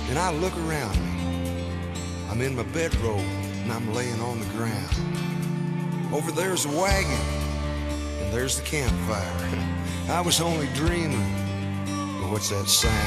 and I look around me. I'm in my bedrobe and I'm laying on the ground. Over there's a wagon and there's the campfire. I was only dreaming, but what's that sound?